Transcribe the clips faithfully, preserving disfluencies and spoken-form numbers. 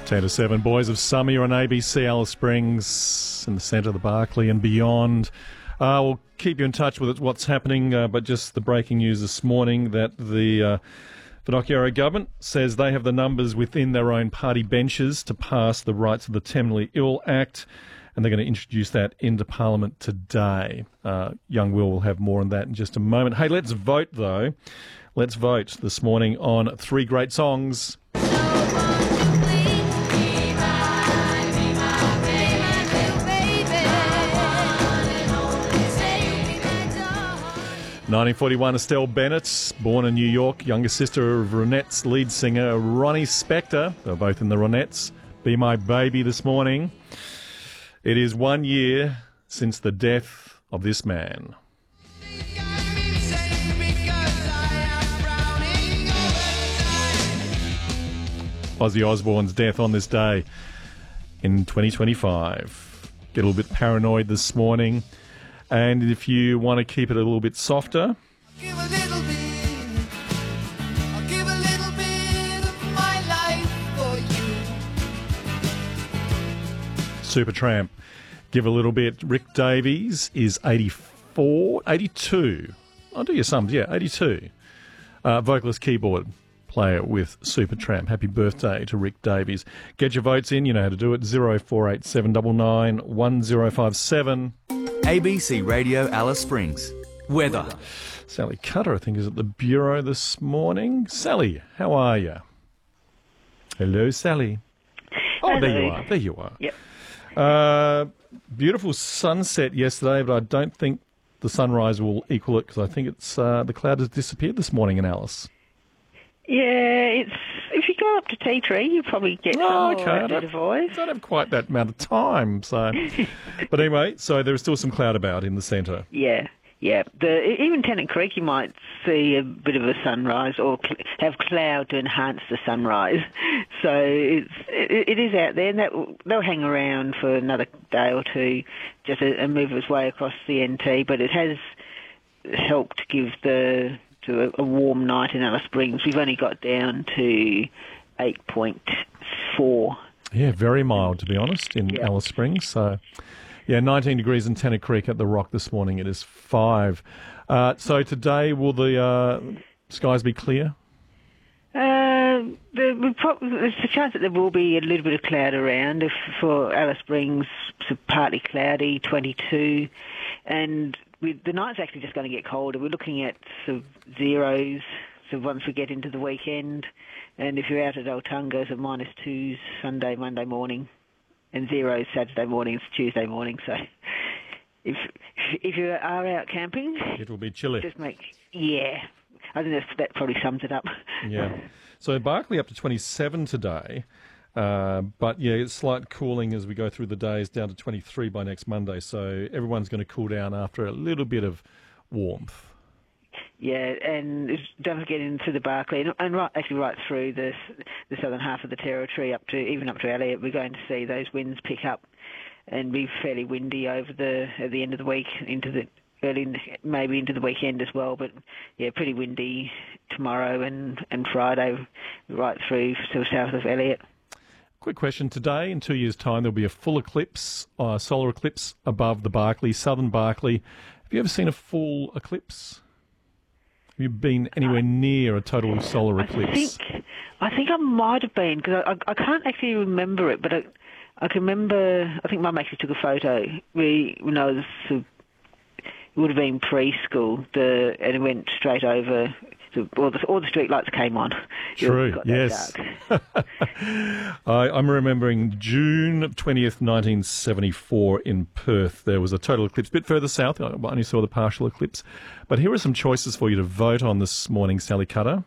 ten to seven, Boys of Summer. You're on A B C Alice Springs in the centre of the Barclay and beyond. Uh, we'll keep you in touch with what's happening, uh, but just the breaking news this morning that the uh, Finocchiaro government says they have the numbers within their own party benches to pass the Rights of the Terminally Ill Act, and they're going to introduce that into Parliament today. Uh, young Will will have more on that in just a moment. Hey, let's vote, though. Let's vote this morning on three great songs. nineteen forty-one, Estelle Bennett, born in New York, younger sister of Ronettes lead singer Ronnie Spector. They're both in the Ronettes. Be My Baby this morning. It is one year since the death of this man. Ozzy Osbourne's death on this day in twenty twenty-five. Get a little bit paranoid this morning. And if you want to keep it a little bit softer, give a little bit, I'll give a little bit of my life for you. Supertramp, give a little bit. Rick Davies is eighty-four, eighty-two. I'll do your sums, yeah, eighty-two. Uh, vocalist, keyboard player with Supertramp. Happy birthday to Rick Davies. Get your votes in. You know how to do it. zero four eight seven nine nine one zero five seven. A B C Radio Alice Springs. Weather. Sally Cutter, I think, is at the Bureau this morning. Sally, how are you? Hello, Sally. Oh, Hello. there you are. There you are. Yep. Uh, beautiful sunset yesterday, but I don't think the sunrise will equal it because I think it's uh, the cloud has disappeared this morning in Alice. Yeah, it's if you go up to Tea Tree, you probably get some Oh, more okay. I out don't, of voice. I don't have quite that amount of time, so. But anyway, so there is still some cloud about in the centre. Yeah, yeah. The, even Tennant Creek, you might see a bit of a sunrise or cl- have cloud to enhance the sunrise. So it's, it, it is out there, and that will, they'll hang around for another day or two just to, and move its way across the N T. But it has helped give the to a, a warm night in Alice Springs. We've only got down to eight point four. Yeah, very mild, to be honest, in Yep. Alice Springs. So, yeah, nineteen degrees in Tennant Creek at the Rock this morning. It is five. Uh, so today, will the uh, skies be clear? Uh, the, we pro- there's a chance that there will be a little bit of cloud around. If for Alice Springs, so partly cloudy, twenty-two, and we, the night's actually just going to get colder. We're looking at sort of zeros. So once we get into the weekend, and if you're out at Altunga, so minus twos Sunday, Monday morning, and zeros Saturday mornings, Tuesday morning. So if if you are out camping, It will be chilly. just make yeah. I think that's, that probably sums it up. Yeah. So Barclay up to twenty-seven today. Uh, but, yeah, it's slight cooling as we go through the days, down to twenty-three by next Monday. So everyone's going to cool down after a little bit of warmth. Yeah, and don't forget into the Barclay, and, and right, actually right through the the southern half of the territory, up to even up to Elliot, we're going to see those winds pick up and be fairly windy over the at the end of the week into the early, maybe into the weekend as well. But yeah, pretty windy tomorrow and, and Friday, right through to the south of Elliot. Quick question. Today, in two years' time, there'll be a full eclipse, uh, solar eclipse above the Barclay, southern Barclay. Have you ever seen a full eclipse? Have you been anywhere near a total solar eclipse? I think I think I might have been, because I, I, I can't actually remember it, but I, I can remember, I think Mum actually took a photo. We, when I was, uh, it would have been preschool, the, and it went straight over, so all the, all the street lights came on. True, It got that yes. dark. I, I'm remembering June twentieth, nineteen seventy-four in Perth. There was a total eclipse. A bit further south, I only saw the partial eclipse. But here are some choices for you to vote on this morning, Sally Cutter.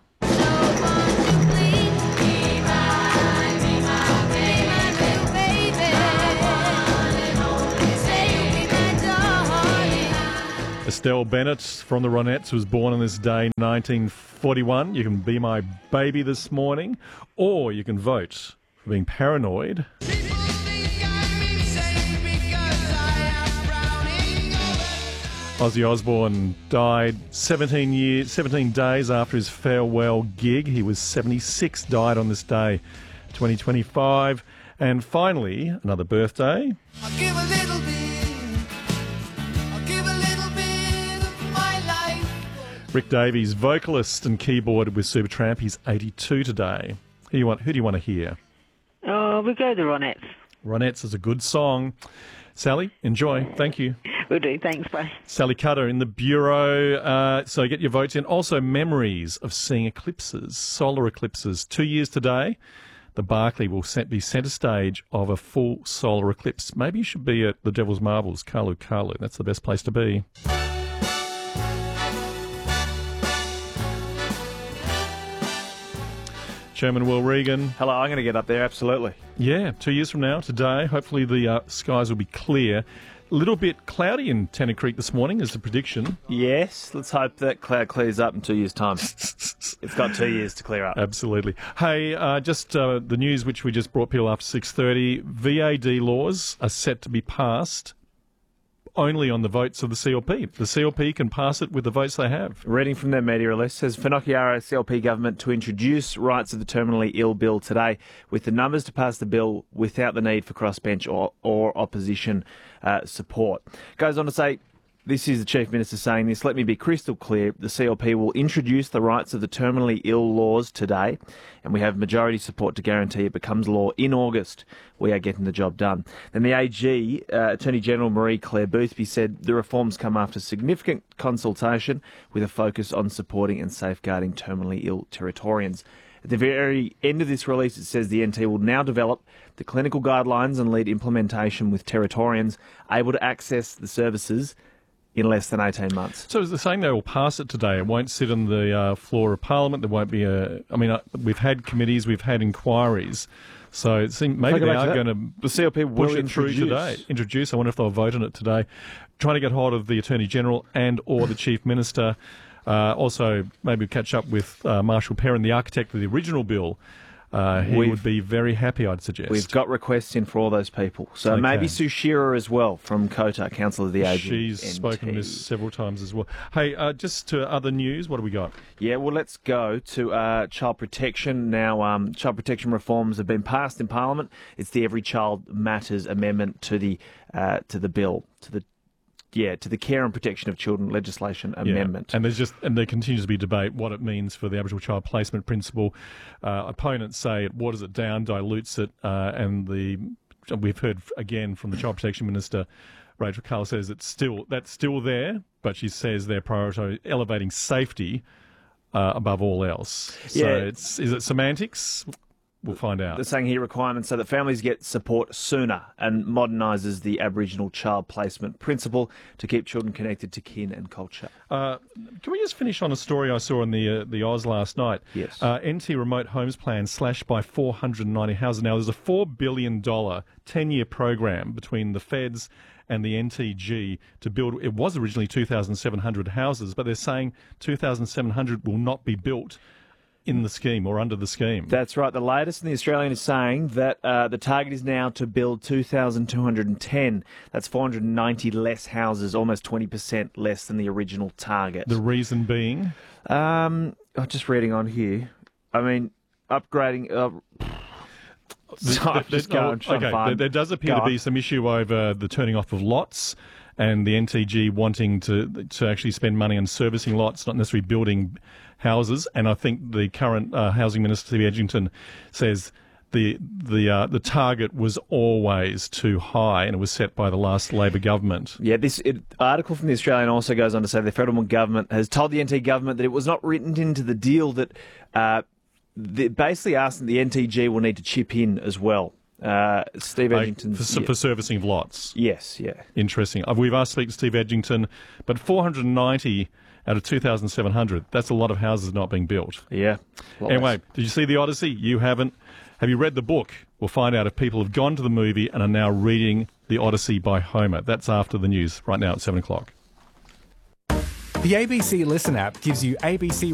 Estelle Bennett from the Ronettes was born on this day, nineteen forty-one. You can be my baby this morning, or you can vote for being paranoid. Ozzy Osbourne died seventeen years, seventeen days after his farewell gig. He was seventy-six, died on this day twenty twenty-five. And finally, another birthday. I'll give a little bit. I'll give a little bit of my life. Rick Davies, vocalist and keyboard with Supertramp. He's eighty-two today. Who do you want, who do you want to hear? Oh, we go the Ronettes. Ronettes is a good song. Sally, enjoy. Thank you. We'll do. Thanks. Bye. Sally Cutter in the Bureau. Uh, so get your votes in. Also, memories of seeing eclipses, solar eclipses. Two years today, the Barclay will set, be centre stage of a full solar eclipse. Maybe you should be at the Devil's Marbles, Kalu Kalu. That's the best place to be. Chairman Will Regan. Hello, I'm going to get up there, absolutely. Yeah, two years from now, today, hopefully the uh, skies will be clear. A little bit cloudy in Tennant Creek this morning is the prediction. Yes, let's hope that cloud clears up in two years' time. It's got two years to clear up. Absolutely. Hey, uh, just uh, the news which we just brought people after six thirty. V A D laws are set to be passed only on the votes of the C L P. The C L P can pass it with the votes they have. Reading from their media release, says Finocchiaro C L P government to introduce rights of the terminally ill bill today, with the numbers to pass the bill without the need for crossbench or, or opposition uh, support. Goes on to say, this is the Chief Minister saying this, let me be crystal clear, the C L P will introduce the rights of the terminally ill laws today, and we have majority support to guarantee it becomes law in August. We are getting the job done. Then the A G, uh, Attorney General Marie-Claire Boothby, said the reforms come after significant consultation with a focus on supporting and safeguarding terminally ill Territorians. At the very end of this release, it says the N T will now develop the clinical guidelines and lead implementation with Territorians able to access the services in less than eighteen months. So is the saying they will pass it today? It won't sit on the uh, floor of Parliament. There won't be a... I mean, uh, we've had committees, we've had inquiries. So it seems maybe they are going to the C L P push will it through today. Introduce. I wonder if they'll vote on it today. Trying to get hold of the Attorney General and or the Chief Minister. Uh, also, maybe catch up with uh, Marshall Perrin, the architect of the original bill. Uh, he We've- would be very happy, I'd suggest. We've got requests in for all those people. So Okay. maybe Sue Shearer as well from Kota, Council of the A G. She's spoken to this several times as well. Hey, uh, just to other news, what do we got? Yeah, well, let's go to uh, child protection. Now, um, child protection reforms have been passed in Parliament. It's the Every Child Matters amendment to the uh, to the bill, to the yeah, to the Care and Protection of Children legislation amendment. Yeah. And there's just and there continues to be debate what it means for the Aboriginal child placement principle. Uh, opponents say it waters it down, dilutes it, uh, and the we've heard again from the Child Protection Minister, Rachel Carl, says it's still that's still there, but she says they're prioritising elevating safety uh, above all else. So Yeah. it's is it semantics? We'll find out. They're saying here requirements so that families get support sooner and modernises the Aboriginal child placement principle to keep children connected to kin and culture. Uh, can we just finish on a story I saw in the uh, the Oz last night? Yes. Uh, N T Remote Homes Plan slashed by four hundred ninety houses. Now, there's a four billion dollars ten-year program between the feds and the N T G to build. It was originally two thousand seven hundred houses, but they're saying two thousand seven hundred will not be built in the scheme or under the scheme. That's right. The latest in the Australian is saying that uh, the target is now to build two thousand two hundred ten. That's four hundred ninety less houses, almost twenty percent less than the original target. The reason being? Um, I'm just reading on here. I mean, upgrading... Uh, sorry, The- just the- go, oh, I'm trying to okay, find- there, there does appear Go to be on. some issue over the turning off of lots and the N T G wanting to to actually spend money on servicing lots, not necessarily building houses. And I think the current uh, Housing Minister, Steve Edgington, says the the uh, the target was always too high and it was set by the last Labor government. Yeah, this it, article from the Australian also goes on to say the federal government has told the N T government that it was not written into the deal that uh, the, basically asking the N T G will need to chip in as well. Uh, Steve Like, Edgington's... for, yeah. for servicing of lots. Yes, yeah. Interesting. Uh, We've asked to speak to Steve Edgington, but four hundred ninety out of two thousand seven hundred, that's a lot of houses not being built. Yeah. Lot Anyway, less. did you see The Odyssey? You haven't. Have you read the book? We'll find out if people have gone to the movie and are now reading The Odyssey by Homer. That's after the news, right now at seven o'clock. The A B C Listen app gives you A B C